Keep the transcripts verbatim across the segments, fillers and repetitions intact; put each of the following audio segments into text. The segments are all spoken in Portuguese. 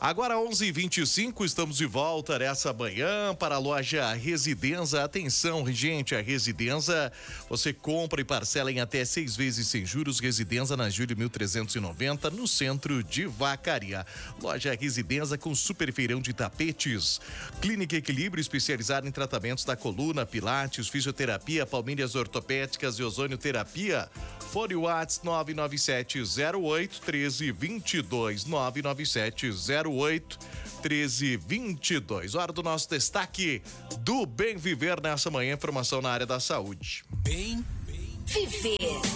Agora onze e vinte e cinco, estamos de volta nessa manhã para a loja Residenza. Atenção, gente, a Residenza, você compra e parcela em até seis vezes sem juros. Residenza na Júlio mil trezentos e noventa, no centro de Vacaria. Loja Residenza com super feirão de tapetes. Clínica Equilíbrio, especializada em tratamentos da coluna, pilates, fisioterapia, palmilhas ortopédicas e ozonioterapia. Fone WhatsApp nove nove sete zero oito um três dois dois, nove nove sete zero oito um três dois dois. Hora do nosso destaque do Bem Viver nessa manhã, informação na área da saúde. Bem Viver.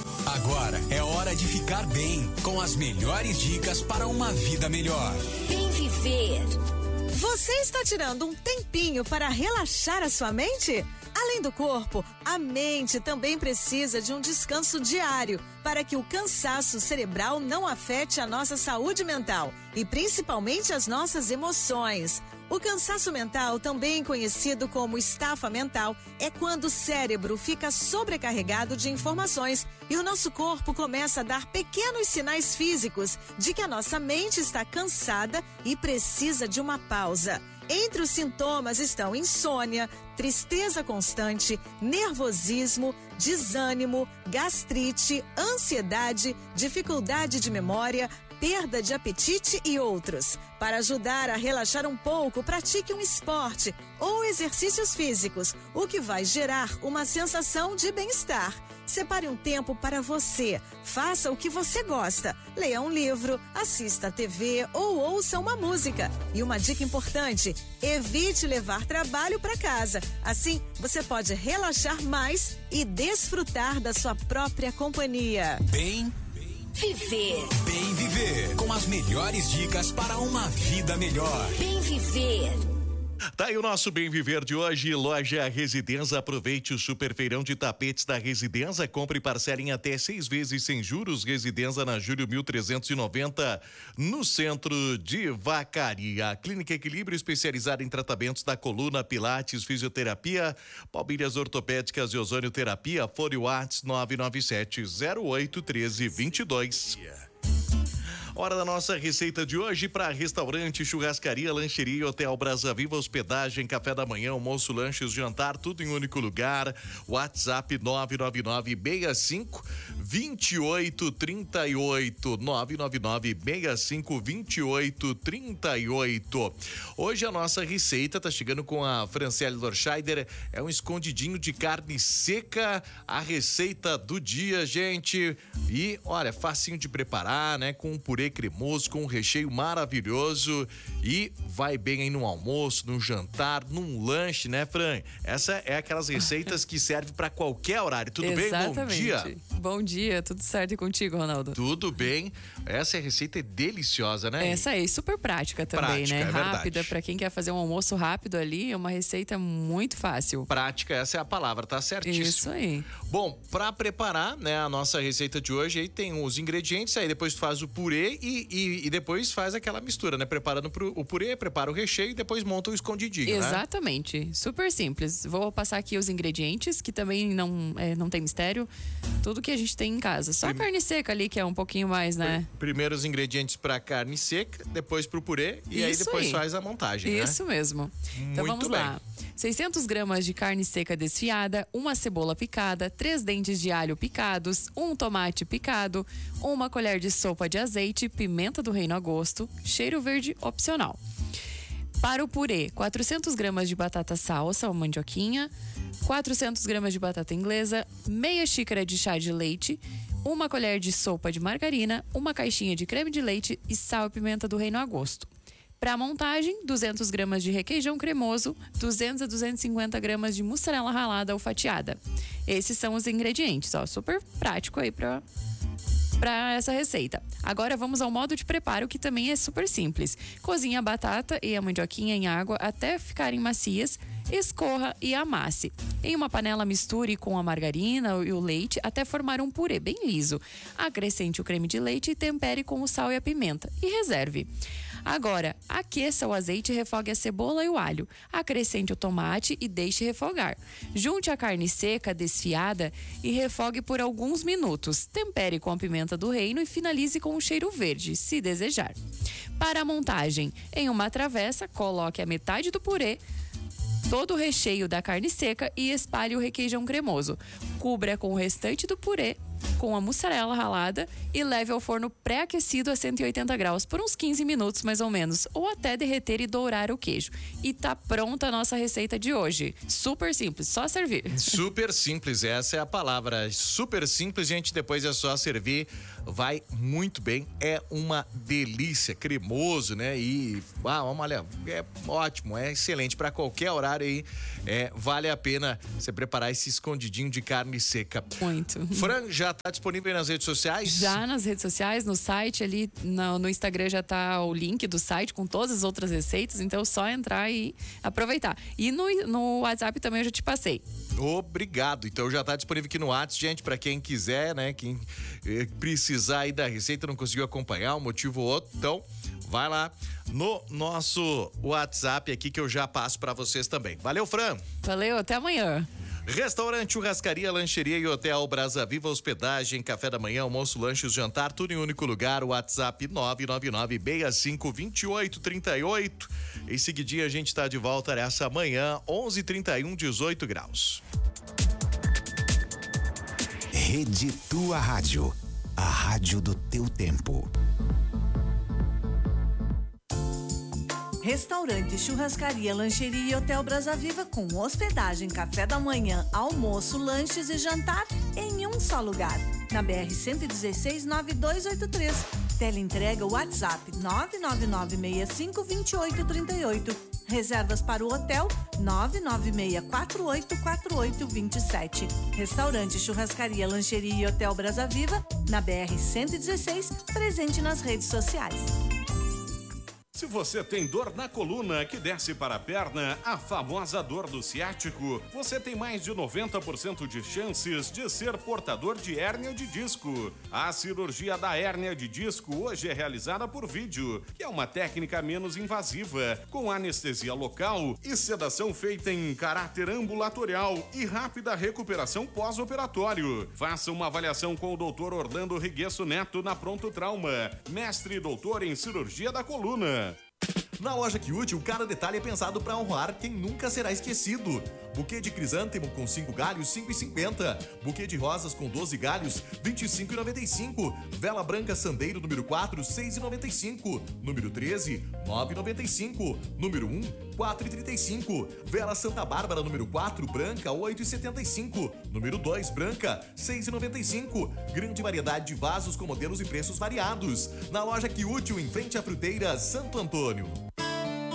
Agora é hora de ficar bem, com as melhores dicas para uma vida melhor. Bem Viver. Você está tirando um tempinho para relaxar a sua mente? Além do corpo, a mente também precisa de um descanso diário para que o cansaço cerebral não afete a nossa saúde mental e principalmente as nossas emoções. O cansaço mental, também conhecido como estafa mental, é quando o cérebro fica sobrecarregado de informações e o nosso corpo começa a dar pequenos sinais físicos de que a nossa mente está cansada e precisa de uma pausa. Entre os sintomas estão insônia, tristeza constante, nervosismo, desânimo, gastrite, ansiedade, dificuldade de memória, perda de apetite e outros. Para ajudar a relaxar um pouco, pratique um esporte ou exercícios físicos, o que vai gerar uma sensação de bem-estar. Separe um tempo para você, faça o que você gosta, leia um livro, assista a T V ou ouça uma música. E uma dica importante, evite levar trabalho para casa, assim você pode relaxar mais e desfrutar da sua própria companhia. Bem Viver. Bem Viver, com as melhores dicas para uma vida melhor. Bem Viver. Tá aí o nosso Bem Viver de hoje, loja Residenza. Aproveite o super feirão de tapetes da Residenza, compre e parcela em até seis vezes sem juros. Residenza na Júlio mil trezentos e noventa, no centro de Vacaria. Clínica Equilíbrio, especializada em tratamentos da coluna, pilates, fisioterapia, palmilhas ortopédicas e ozonioterapia. Fone WhatsApp nove nove sete zero oito um três dois dois. Hora da nossa receita de hoje para restaurante, churrascaria, lancheria e hotel Brasa Viva, hospedagem, café da manhã, almoço, lanches, jantar, tudo em um único lugar. WhatsApp nove nove nove seis cinco dois oito três oito, nove nove nove seis cinco dois oito três oito. Hoje a nossa receita tá chegando com a Franciele Dorscheider, é um escondidinho de carne seca, a receita do dia, gente. E olha, facinho de preparar, né? Com um purê cremoso, com um recheio maravilhoso e vai bem aí no almoço, no jantar, num lanche, né, Fran? Essa é aquelas receitas que servem para qualquer horário. Tudo bem? Bom dia. Bom dia, tudo certo e contigo, Ronaldo? Tudo bem. Essa receita é deliciosa, né? Essa aí, super prática também, prática, né? É rápida, para quem quer fazer um almoço rápido ali, é uma receita muito fácil. Prática, essa é a palavra, tá certíssimo. Isso aí. Bom, para preparar, né, a nossa receita de hoje, aí tem os ingredientes, aí depois tu faz o purê e, e, e depois faz aquela mistura, né? Preparando pro, o purê, prepara o recheio e depois monta o escondidinho, Exatamente. Né? Super simples. Vou passar aqui os ingredientes, que também não, é, não tem mistério. Tudo que a gente tem em casa. Só Prime... a carne seca ali, que é um pouquinho mais, né? Primeiro os ingredientes para carne seca, depois pro purê e Isso aí depois aí. faz a montagem, Isso né? mesmo. Muito então vamos bem. lá. seiscentas gramas de carne seca desfiada, uma cebola picada, três dentes de alho picados, um tomate picado, uma colher de sopa de azeite, pimenta do reino a gosto, cheiro verde opcional. Para o purê, quatrocentas gramas de batata salsa ou mandioquinha, quatrocentas gramas de batata inglesa, meia xícara de chá de leite, uma colher de sopa de margarina, uma caixinha de creme de leite e sal e pimenta do reino a gosto. Para a montagem, duzentas gramas de requeijão cremoso, duzentas a duzentas e cinquenta gramas de mussarela ralada ou fatiada. Esses são os ingredientes, ó, super prático aí para para essa receita. Agora vamos ao modo de preparo, que também é super simples. Cozinhe a batata e a mandioquinha em água até ficarem macias, escorra e amasse. Em uma panela, misture com a margarina e o leite até formar um purê bem liso. Acrescente o creme de leite e tempere com o sal e a pimenta e reserve. Agora, aqueça o azeite e refogue a cebola e o alho. Acrescente o tomate e deixe refogar. Junte a carne seca desfiada e refogue por alguns minutos. Tempere com a pimenta do reino e finalize com o cheiro verde, se desejar. Para a montagem, em uma travessa, coloque a metade do purê, todo o recheio da carne seca e espalhe o requeijão cremoso. Cubra com o restante do purê com a mussarela ralada e leve ao forno pré-aquecido a cento e oitenta graus por uns quinze minutos mais ou menos, ou até derreter e dourar o queijo. E tá pronta a nossa receita de hoje. Super simples, só servir. Super simples, essa é a palavra. Super simples, gente, depois é só servir. Vai muito bem, é uma delícia, cremoso, né? E, ah, olha, é ótimo, é excelente para qualquer horário aí. É, vale a pena você preparar esse escondidinho de carne seca. Muito. Fran, já tá disponível nas redes sociais? Já nas redes sociais, no site ali, no, no Instagram já tá o link do site com todas as outras receitas, então é só entrar e aproveitar. E no, no WhatsApp também eu já te passei. Obrigado. Então já tá disponível aqui no WhatsApp, gente, para quem quiser, né? Quem eh, precisar aí da receita, não conseguiu acompanhar um motivo ou outro, então vai lá no nosso WhatsApp aqui que eu já passo para vocês também. Valeu, Fran. Valeu, até amanhã. Restaurante, churrascaria, lancheria e hotel Brasa Viva, hospedagem, café da manhã, almoço, lanches, jantar, tudo em um único lugar. WhatsApp nove nove nove, seis cinco, dois oito três oito. Em seguidinho a gente está de volta essa manhã, onze e trinta e um, dezoito graus. Rede Tua Rádio, a rádio do teu tempo. Restaurante, churrascaria, lancheria e hotel Brasa Viva com hospedagem, café da manhã, almoço, lanches e jantar em um só lugar. Na B R cento e dezesseis, nove dois oito três. Teleentrega WhatsApp nove nove nove, seis cinco, dois oito três oito. Reservas para o hotel nove nove seis quatro oito quatro oito dois sete. Restaurante, churrascaria, lancheria e hotel Brasa Viva na B R cento e dezesseis, presente nas redes sociais. Se você tem dor na coluna que desce para a perna, a famosa dor do ciático, você tem mais de noventa por cento de chances de ser portador de hérnia de disco. A cirurgia da hérnia de disco hoje é realizada por vídeo, que é uma técnica menos invasiva, com anestesia local e sedação feita em caráter ambulatorial e rápida recuperação pós-operatório. Faça uma avaliação com o doutor Orlando Riguesso Neto na Pronto Trauma, mestre e doutor em cirurgia da coluna. Na loja Que Útil, cada detalhe é pensado para honrar quem nunca será esquecido. Buquê de crisântemo com cinco galhos, cinco e cinquenta. Buquê de rosas com doze galhos, vinte e cinco e noventa e cinco. Vela branca sandeiro número quatro, seis e noventa e cinco. Número treze, nove e noventa e cinco. Número um, quatro e trinta e cinco. Vela Santa Bárbara número quatro, branca, oito e setenta e cinco. Número dois, branca, seis e noventa e cinco. Grande variedade de vasos com modelos e preços variados. Na loja Que Útil, em frente à fruteira Santo Antônio.